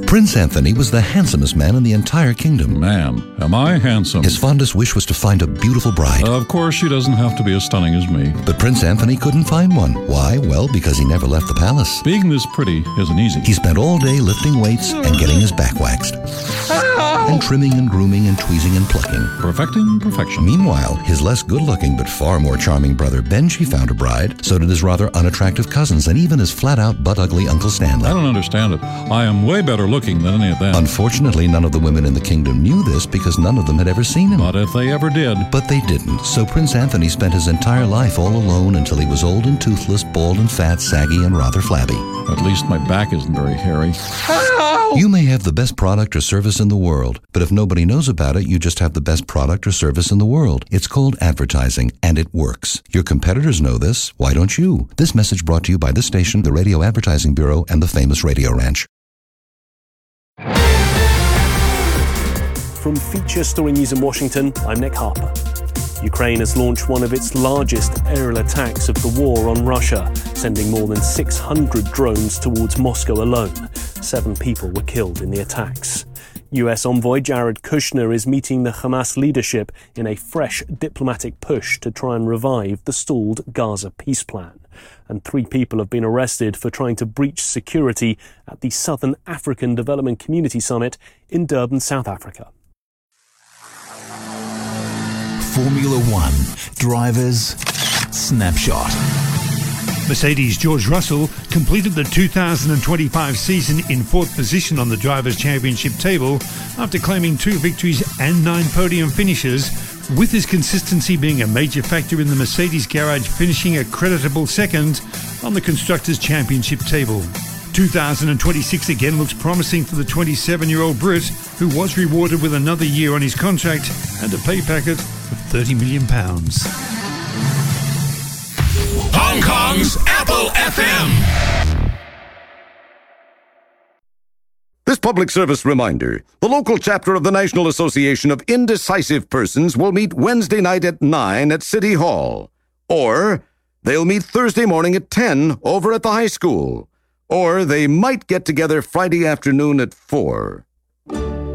Prince Anthony was the handsomest man in the entire kingdom. Man, am I handsome. His fondest wish was to find a beautiful bride. Of course, she doesn't have to be as stunning as me. But Prince Anthony couldn't find one. Why? Well, because he never left the palace. Being this pretty isn't easy. He spent all day lifting weights and getting his back waxed. And trimming and grooming and tweezing and plucking. Perfecting perfection. Meanwhile, his less good-looking but far more charming brother Benji found a bride. So did his rather unattractive cousins and even his flat-out butt-ugly Uncle Stanley. I don't understand it. I am way better looking than any of them. Unfortunately, none of the women in the kingdom knew this because none of them had ever seen him. But if they ever did. But they didn't. So Prince Anthony spent his entire life all alone until he was old and toothless, bald and fat, saggy and rather flabby. At least my back isn't very hairy. You may have the best product or service in the world, but if nobody knows about it, you just have the best product or service in the world. It's called advertising, and it works. Your competitors know this. Why don't you? This message brought to you by this station, the Radio Advertising Bureau, and the famous Radio Ranch. From Feature Story News in Washington, I'm Nick Harper. Ukraine has launched one of its largest aerial attacks of the war on Russia, sending more than 600 drones towards Moscow alone. 7 people were killed in the attacks. US envoy Jared Kushner is meeting the Hamas leadership in a fresh diplomatic push to try and revive the stalled Gaza peace plan. And 3 people have been arrested for trying to breach security at the Southern African Development Community Summit in Durban, South Africa. Formula One Drivers Snapshot. Mercedes' George Russell completed the 2025 season in 4th position on the Drivers' Championship table after claiming 2 victories and 9 podium finishes, with his consistency being a major factor in the Mercedes garage finishing a creditable 2nd on the Constructors' Championship table. 2026 again looks promising for the 27-year-old Brit, who was rewarded with another year on his contract and a pay packet of £30 million. Hong Kong's Apple FM. This public service reminder. The local chapter of the National Association of Indecisive Persons will meet Wednesday night at 9 at City Hall. Or they'll meet Thursday morning at 10 over at the high school. Or they might get together Friday afternoon at 4.